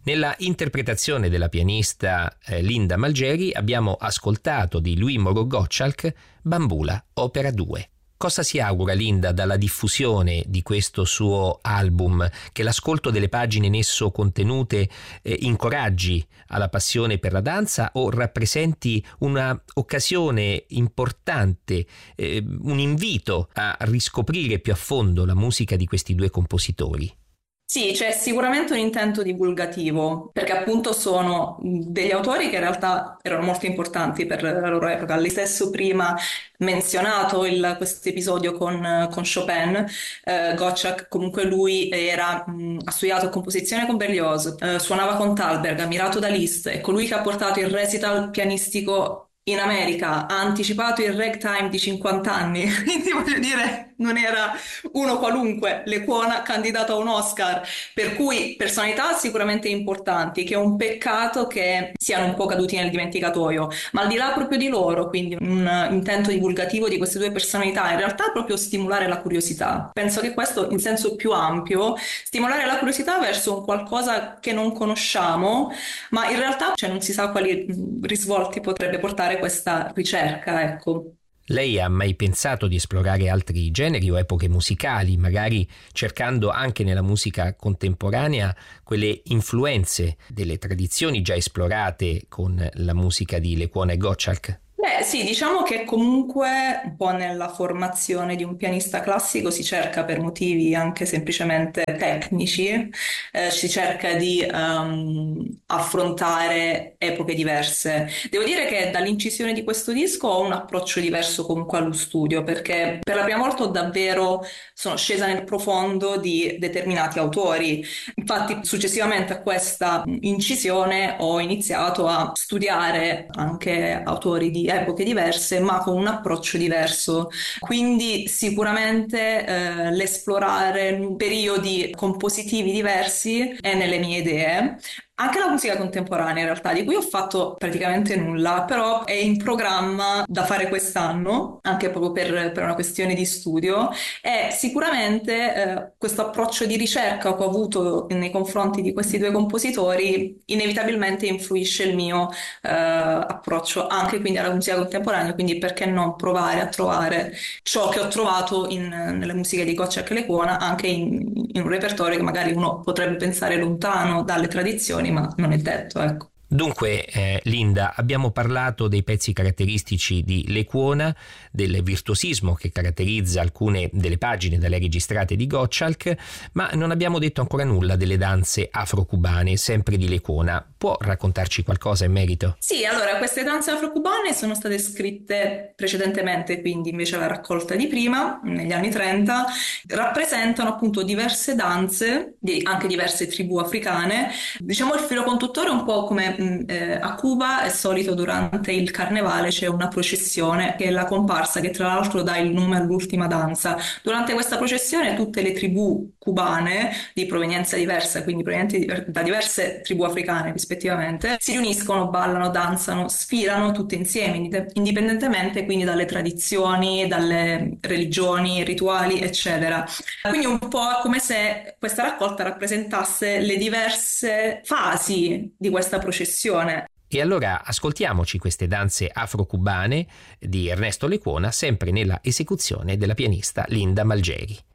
Nella interpretazione della pianista Linda Malgeri abbiamo ascoltato di Louis Moreau Gottschalk Bambula, opera 2. Cosa si augura Linda dalla diffusione di questo suo album? Che l'ascolto delle pagine in esso contenute incoraggi alla passione per la danza o rappresenti una occasione importante, un invito a riscoprire più a fondo la musica di questi due compositori? Sì, c'è sicuramente un intento divulgativo, perché appunto sono degli autori che in realtà erano molto importanti per la loro epoca. Lei stesso prima menzionato questo episodio con Chopin, Gottschalk, comunque lui ha studiato composizione con Berlioz, suonava con Thalberg, ammirato da Liszt, è colui che ha portato il recital pianistico in America, ha anticipato il ragtime di 50 anni, quindi voglio dire, non era uno qualunque, Lecuona candidato a un Oscar, per cui personalità sicuramente importanti, che è un peccato che siano un po' caduti nel dimenticatoio, ma al di là proprio di loro, quindi un intento divulgativo di queste due personalità, in realtà è proprio stimolare la curiosità. Penso che questo, in senso più ampio, stimolare la curiosità verso un qualcosa che non conosciamo, ma in realtà non si sa quali risvolti potrebbe portare questa ricerca, ecco. Lei ha mai pensato di esplorare altri generi o epoche musicali, magari cercando anche nella musica contemporanea quelle influenze delle tradizioni già esplorate con la musica di Lecuona e Gottschalk? Beh, sì, diciamo che comunque un po' nella formazione di un pianista classico si cerca per motivi anche semplicemente tecnici, si cerca di affrontare epoche diverse. Devo dire che dall'incisione di questo disco ho un approccio diverso comunque allo studio, perché per la prima volta sono scesa nel profondo di determinati autori. Infatti, successivamente a questa incisione ho iniziato a studiare anche autori di epoche diverse, ma con un approccio diverso. Quindi sicuramente l'esplorare periodi compositivi diversi è nelle mie idee. Anche la musica contemporanea, in realtà, di cui ho fatto praticamente nulla, però è in programma da fare quest'anno, anche proprio per una questione di studio, e sicuramente questo approccio di ricerca che ho avuto nei confronti di questi due compositori inevitabilmente influisce il mio approccio anche quindi alla musica contemporanea, quindi perché non provare a trovare ciò che ho trovato nelle musiche di Gottschalk e Lecuona anche in un repertorio che magari uno potrebbe pensare lontano dalle tradizioni, ma non è detto, ecco. Dunque, Linda, abbiamo parlato dei pezzi caratteristici di Lecuona, del virtuosismo che caratterizza alcune delle pagine da lei registrate di Gottschalk, ma non abbiamo detto ancora nulla delle danze afro-cubane, sempre di Lecuona. Può raccontarci qualcosa in merito? Sì, allora, queste danze afro-cubane sono state scritte precedentemente, quindi invece alla raccolta di prima, negli anni 30, rappresentano appunto diverse danze, anche diverse tribù africane. Diciamo il filo conduttore è un po' come a Cuba è solito durante il carnevale c'è una processione che è la comparsa che tra l'altro dà il nome all'ultima danza. Durante questa processione tutte le tribù cubane di provenienza diversa, quindi provenienti da diverse tribù africane rispettivamente, si riuniscono, ballano, danzano, sfilano tutte insieme, indipendentemente quindi dalle tradizioni, dalle religioni, rituali, eccetera. Quindi un po' come se questa raccolta rappresentasse le diverse fasi di questa processione. E allora ascoltiamoci queste danze afro-cubane di Ernesto Lecuona, sempre nella esecuzione della pianista Linda Malgeri.